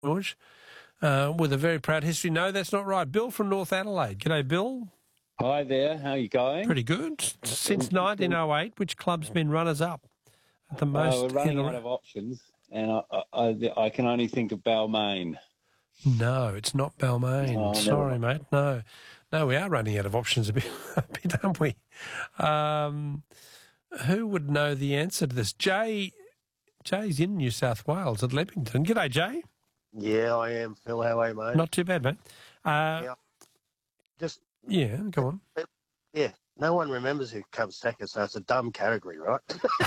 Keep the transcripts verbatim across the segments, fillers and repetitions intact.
George, uh, with a very proud history. No, that's not right. Bill from North Adelaide. G'day, Bill. Hi there. How are you going? Pretty good. Since nineteen oh eight, which club's been runners-up at the most? Uh, we're running in the... out of options, and I, I, I can only think of Balmain. No, it's not Balmain. Oh, Sorry, mate. No. No, we are running out of options a bit, a bit aren't we? Um, who would know the answer to this? Jay, Jay's in New South Wales at Leppington. G'day, Jay. Yeah, I am, Phil. How are you, mate? Not too bad, mate. Uh, yeah. Just yeah, go on. Yeah, no one remembers who comes second, so it's a dumb category, right?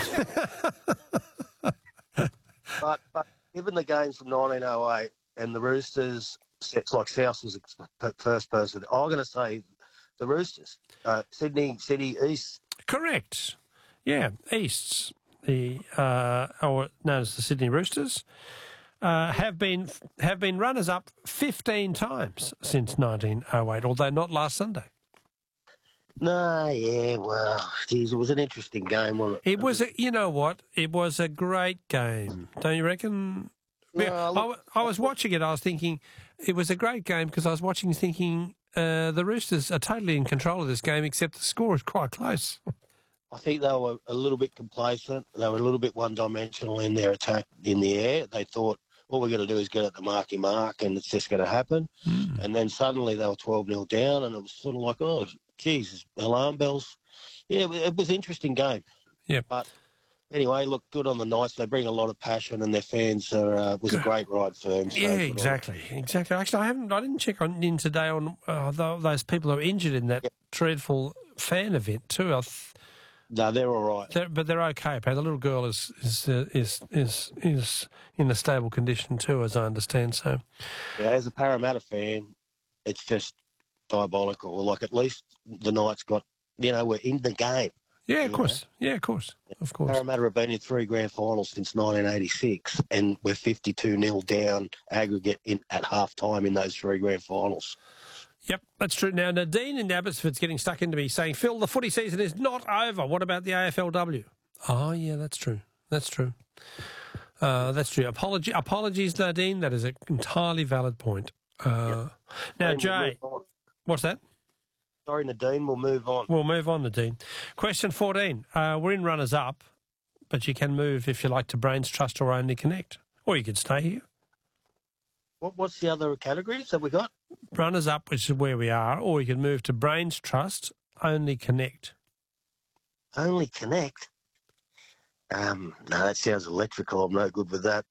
but, but given the games from nineteen oh eight and the Roosters, it's like South was the first person, I'm going to say the Roosters, uh, Sydney City East. Correct. Yeah, Easts, the uh, or known as the Sydney Roosters. Uh, have been have been runners-up fifteen times since nineteen oh eight, although not last Sunday. No, yeah, well, geez, it was an interesting game, wasn't it? It was, a, you know what, it was a great game, don't you reckon? No, yeah, look, I, I was watching it, I was thinking, it was a great game because I was watching thinking uh, the Roosters are totally in control of this game, except the score is quite close. I think they were a little bit complacent. They were a little bit one-dimensional in their attack in the air. They thought, all we're going to do is get at the marky mark and it's just going to happen. Mm. And then suddenly they were twelve nil down and it was sort of like, oh, geez, alarm bells. Yeah, it was an interesting game. Yeah. But anyway, look, good on the Knights. They bring a lot of passion and their fans are, uh, was a great ride for them. So yeah, exactly, exactly. Actually, I haven't, I didn't check on in today on uh, those people who were injured in that yeah. dreadful fan event too. I th- No, they're all right. They're, but they're okay. The little girl is is uh, is is is in a stable condition too, as I understand. So, yeah, as a Parramatta fan, it's just diabolical. Like at least the Knights got, you know, we're in the game. Yeah, of course. Know? Yeah, of course, of course. Parramatta have been in three grand finals since nineteen eighty-six, and we're fifty-two nil down aggregate in at half time in those three grand finals. Yep, that's true. Now, Nadine in Abbotsford's getting stuck into me saying, Phil, the footy season is not over. What about the A F L W? Oh, yeah, that's true. That's true. Uh, that's true. Apology, apologies, Nadine. That is an entirely valid point. Uh, yep. Now, Jay, what's that? Sorry, Nadine, we'll move on. We'll move on, Nadine. Question fourteen. Uh, we're in runners-up, but you can move, if you like, to Brains Trust or Only Connect. Or you could stay here. What, what's the other categories that we got? Runners-up, which is where we are, or you can move to Brains Trust, Only Connect. Only Connect? Um, no, that sounds electrical. I'm no good with that.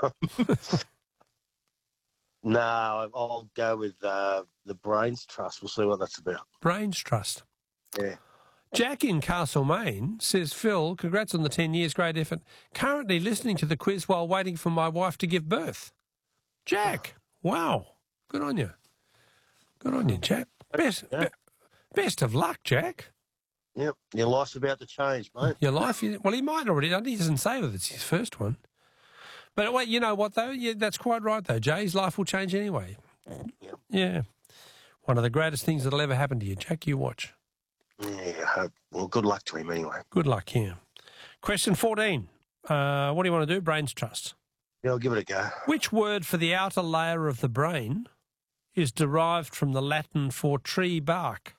No, I'll go with uh, the Brains Trust. We'll see what that's about. Brains Trust. Yeah. Jack in Castlemaine says, Phil, congrats on the ten years, great effort. Currently listening to the quiz while waiting for my wife to give birth. Jack, wow, good on you. Good on you, Jack. Best, yeah. be, best of luck, Jack. Yep, your life's about to change, mate. Your life, well, he might already. He doesn't say that it's his first one. But wait, you know what, though? Yeah, that's quite right, though. Jay's life will change anyway. Yep. Yeah. One of the greatest things that'll ever happen to you, Jack. You watch. Yeah, well, good luck to him anyway. Good luck, yeah. Question fourteen. Uh, what do you want to do? Brains Trust. Yeah, I'll give it a go. Which word for the outer layer of the brain is derived from the Latin for tree bark?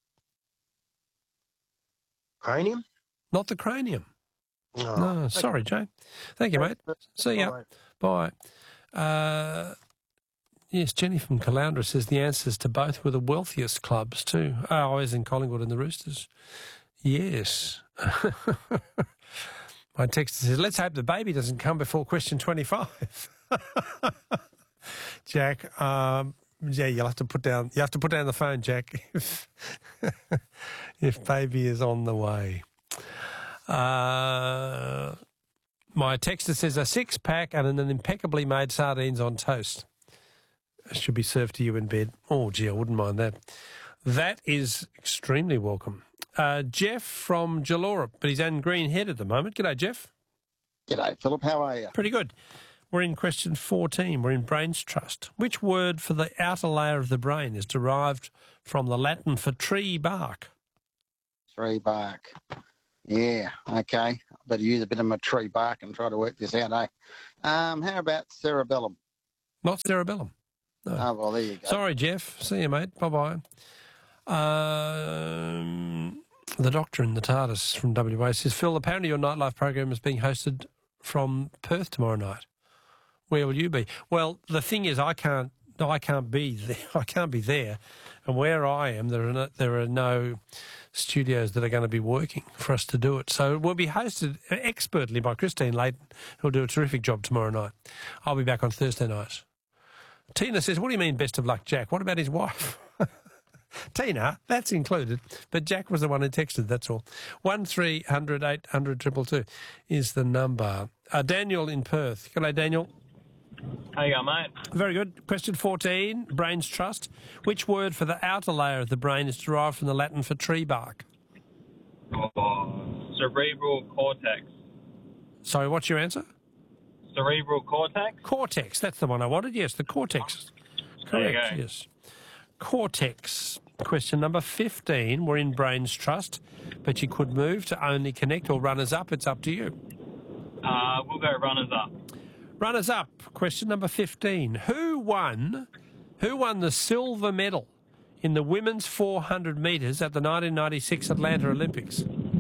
Cranium? Not the cranium. Oh, no, okay. Sorry, Jay. Thank you, mate. See ya. Bye. Bye. Uh, yes, Jenny from Caloundra says the answers to both were the wealthiest clubs too. Oh, I was in Collingwood and the Roosters. Yes. My text says, let's hope the baby doesn't come before question twenty-five. Jack, um, yeah, you'll have to put down, you have to put down the phone, Jack, if, if baby is on the way. Uh, my texter says a six-pack and an impeccably made sardines on toast should be served to you in bed. Oh, gee, I wouldn't mind that. That is extremely welcome. Uh, Jeff from Jalora, but he's in Green Head at the moment. G'day, Jeff. G'day, Philip. How are you? Pretty good. We're in question fourteen. We're in Brains Trust. Which word for the outer layer of the brain is derived from the Latin for tree bark? Tree bark. Yeah, okay. Better use a bit of my tree bark and try to work this out, eh? Um, how about cerebellum? Not cerebellum. No. Oh, well, there you go. Sorry, Jeff. See you, mate. Bye-bye. Um, the doctor in the TARDIS from W A says, Phil, apparently your nightlife program is being hosted from Perth tomorrow night. Where will you be? Well, the thing is, I can't. I can't be there. I can't be there, and where I am, there are no, there are no studios that are going to be working for us to do it. So it will be hosted expertly by Christine Layton, who'll do a terrific job tomorrow night. I'll be back on Thursday night. Tina says, "What do you mean, best of luck, Jack? What about his wife?" Tina, that's included, but Jack was the one who texted, that's all. one three hundred eight hundred two two two is the number. Uh, Daniel in Perth. G'day, Daniel. How you going, mate? Very good. Question fourteen, Brain's Trust. Which word for the outer layer of the brain is derived from the Latin for tree bark? Oh, cerebral cortex. Sorry, what's your answer? Cerebral cortex? Cortex, that's the one I wanted. Yes, the cortex. There you Correct, go. yes. Cortex. Question number fifteen. We're in Brain's Trust, but you could move to only connect or runners up. It's up to you. Uh, we'll go runners up. Runners up. Question number fifteen. Who won? Who won the silver medal in the women's four hundred metres at the nineteen ninety-six Atlanta Olympics?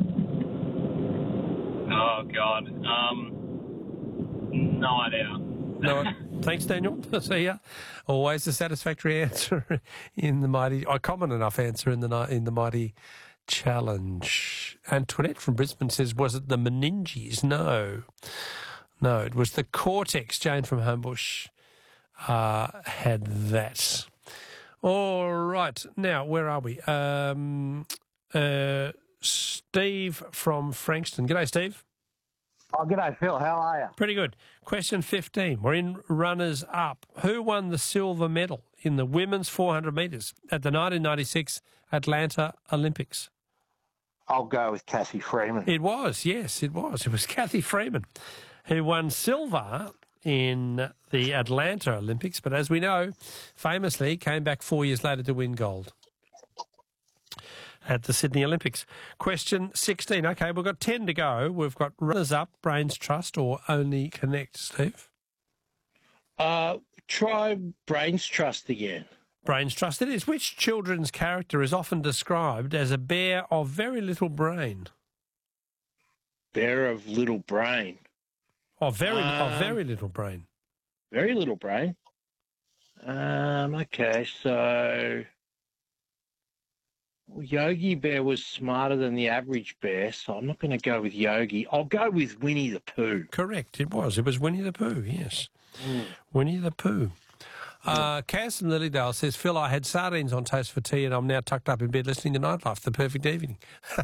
Oh, God. Um, no idea. No. Thanks, Daniel. See ya. Always a satisfactory answer in the mighty, a common enough answer in the ni- in the mighty challenge. Antoinette from Brisbane says, "Was it the meninges?" No. No, it was the cortex. Jane from Homebush uh, had that. All right. Now, where are we? Um, uh, Steve from Frankston. G'day, Steve. Oh, g'day, Phil. How are you? Pretty good. Question fifteen. We're in runners up. Who won the silver medal in the women's four hundred metres at the nineteen ninety-six Atlanta Olympics? I'll go with Cassie Freeman. It was, yes, it was. It was Kathy Freeman who won silver in the Atlanta Olympics, but as we know, famously came back four years later to win gold at the Sydney Olympics. Question sixteen. Okay, we've got ten to go. We've got runners up, Brains Trust, or Only Connect, Steve? Uh, try Brains Trust again. Brains Trust it is. Which children's character is often described as a bear of very little brain? Bear of little brain. Of very, Um, of very little brain. Very little brain. Um, okay, so well, Yogi Bear was smarter than the average bear, so I'm not going to go with Yogi. I'll go with Winnie the Pooh. Correct, it was. It was Winnie the Pooh, yes. Mm. Winnie the Pooh. Uh, Cass from Lilydale says, Phil, I had sardines on toast for tea and I'm now tucked up in bed listening to Nightlife, the perfect evening.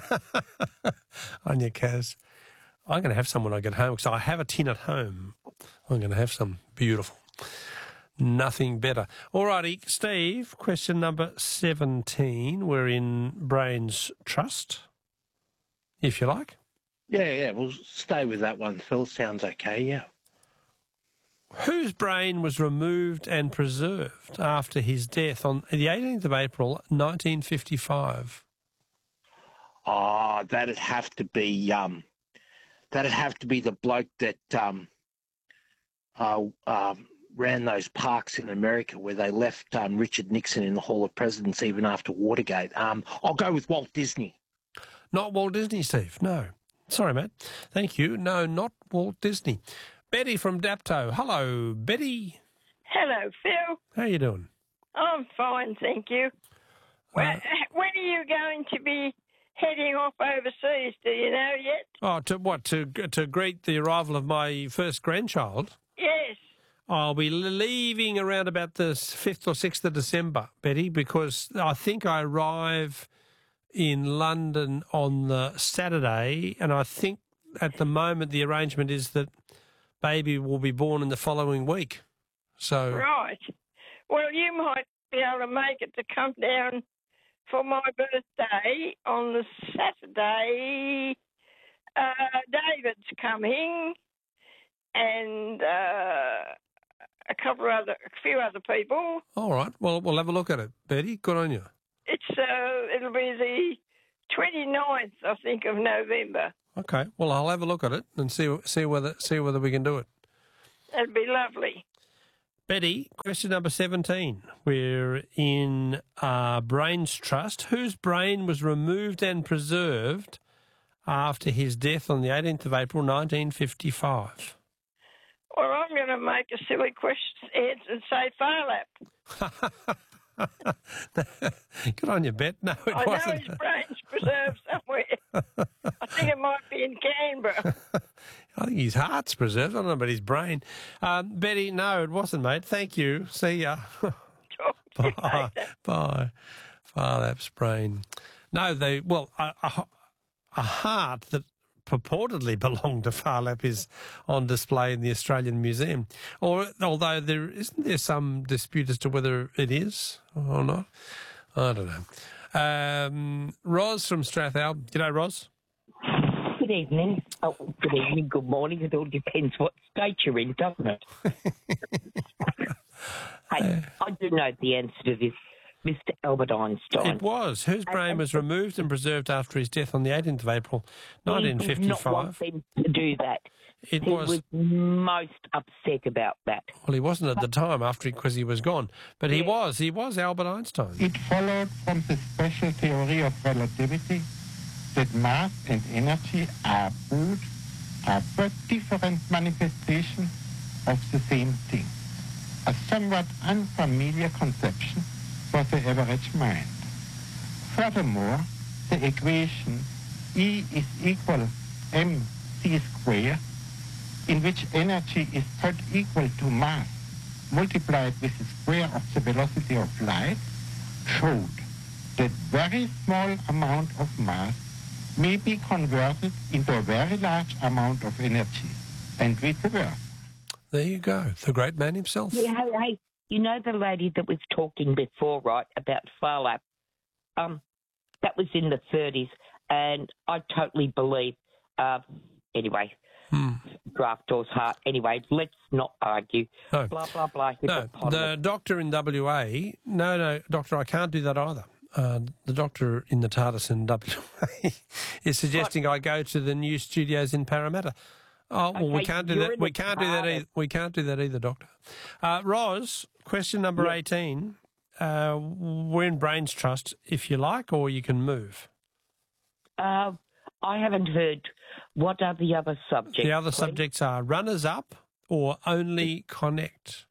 On you, Cass. I'm going to have some when I get home because I have a tin at home. I'm going to have some. Beautiful. Nothing better. All righty, Steve, question number seventeen. We're in Brains Trust, if you like. Yeah, yeah, we'll stay with that one, Phil. Sounds okay, yeah. Whose brain was removed and preserved after his death on the eighteenth of April, nineteen fifty-five? Oh, that'd have to be um, that'd have to be the bloke that um, uh, um, ran those parks in America where they left um, Richard Nixon in the Hall of Presidents even after Watergate. Um, I'll go with Walt Disney. Not Walt Disney, Steve. No. Sorry, mate. Thank you. No, not Walt Disney. Betty from Dapto. Hello, Betty. Hello, Phil. How you doing? I'm fine, thank you. When, Uh, when are you going to be heading off overseas? Do you know yet? Oh, to what? To to greet the arrival of my first grandchild. Yes. I'll be leaving around about the fifth or sixth of December, Betty, because I think I arrive in London on the Saturday, and I think at the moment the arrangement is that baby will be born in the following week. So Right. Well, you might be able to make it to come down for my birthday on the Saturday. Uh, David's coming, and uh, a couple of other, a few other people. all right, well, we'll have a look at it, Betty. Good on you. It's uh, it'll be the twenty-ninth, I think, of November. Okay, well, I'll have a look at it and see see whether see whether we can do it. That'd be lovely. Betty, question number seventeen. We're in uh, Brains Trust. Whose brain was removed and preserved after his death on the eighteenth of April, nineteen fifty-five? Well, I'm going to make a silly question answer and say Phar Lap. Good on you, Bet. No, it I wasn't. know his brain's preserved somewhere. I think it might be in Canberra. I think his heart's preserved. I don't know about his brain. Um, Betty, no, it wasn't, mate. Thank you. See ya. Bye. Bye. Phar Lap's brain. No, they, well, a, a, a heart that purportedly belonged to Phar Lap is on display in the Australian Museum. Or, although there isn't there some dispute as to whether it is or not? I don't know. Um, Ros from Strathalbyn. G'day, Ros. Good evening. Oh, good evening, good morning. It all depends what state you're in, doesn't it? Hey, I do know the answer to this. Mister Albert Einstein. It was. Whose brain was removed and preserved after his death on the eighteenth of April, nineteen fifty-five? He did not want them to do that. It he was, was most upset about that. Well, he wasn't at the time after because he was gone, but he yeah. was. He was Albert Einstein. It followed from the special theory of relativity that mass and energy are both are but different manifestations of the same thing. A somewhat unfamiliar conception for the average mind. Furthermore, the equation E is equal mc squared, in which energy is put equal to mass multiplied with the square of the velocity of light, showed that very small amount of mass may be converted into a very large amount of energy, and vice versa. There you go, the great man himself. Yeah, hey, hey, you know the lady that was talking before, right, about Phar Lap? Um, that was in the thirties, and I totally believe, uh, anyway, hmm. draft door's heart. Anyway, let's not argue. No. Blah, blah, blah. No, the doctor in W A, no, no, doctor, I can't do that either. Uh, the doctor in the TARDIS in W A is suggesting what? I go to the new studios in Parramatta. Oh, well, okay, we can't do that. We can't do that either. We can't do that either, Doctor. Uh, Ros, question number yeah. eighteen. Uh, we're in Brains Trust, if you like, or you can move. Uh, I haven't heard. What are the other subjects? The other please? subjects are runners up or only connect.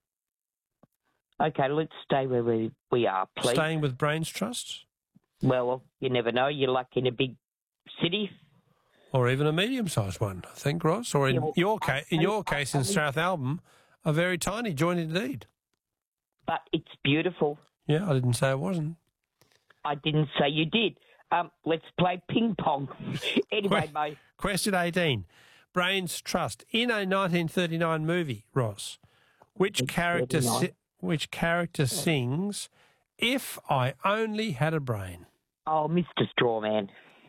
Okay, let's stay where we, we are, please. Staying with Brains Trust? Well, you never know. You're like in a big city. Or even a medium-sized one, I think, Ross. Or in yeah, your case, in your case, in Strathalbyn, a very tiny joint indeed. But it's beautiful. Yeah, I didn't say it wasn't. I didn't say you did. Um, let's play ping pong. Anyway, que- mate. Question eighteen. Brains Trust. In a nineteen thirty-nine movie, Ross, which character si- which character sings "If I Only Had a Brain"? Oh, Mister Strawman.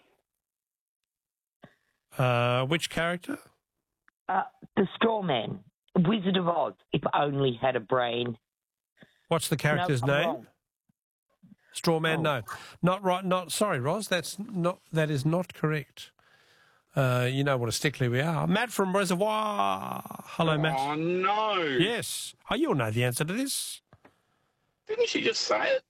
Uh, which character? Uh, the Strawman, Wizard of Oz. If only had a brain. What's the character's no, name? Wrong. Strawman. Oh. No, not right. Not sorry, Ros. That's not. That is not correct. Uh, you know what a stickler we are. Matt from Reservoir. Hello, Matt. Oh no. Yes. Oh, you'll know the answer to this. Didn't she just say it?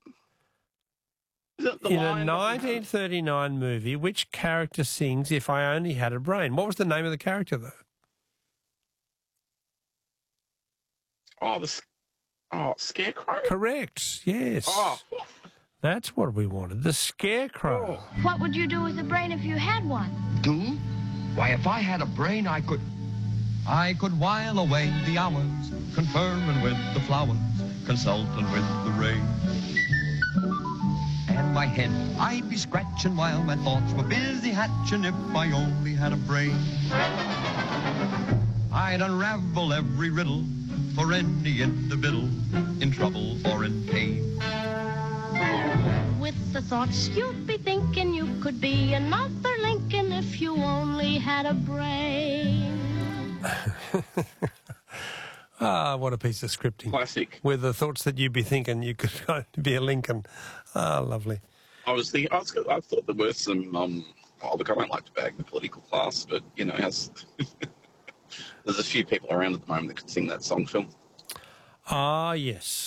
In a nineteen thirty-nine movie, which character sings "If I Only Had a Brain"? What was the name of the character, though? Oh, the oh Scarecrow. Correct. Yes. Oh. That's what we wanted. The Scarecrow. Oh. What would you do with a brain if you had one? Do? Why, if I had a brain, I could... I could while away the hours, conferring with the flowers, consulting with the rain. And my head I'd be scratching while my thoughts were busy hatching if I only had a brain. I'd unravel every riddle for any individual in trouble or in pain. With the thoughts you'd be thinking you could be another Lincoln if you only had a brain. Ah, what a piece of scripting. Classic. With the thoughts that you'd be thinking you could be a Lincoln. Ah, lovely. I was thinking, I, was, I thought there were some, um, oh, look, I don't like to bag the political class, but, you know, has, there's a few people around at the moment that could sing that song, Phil. Ah, yes.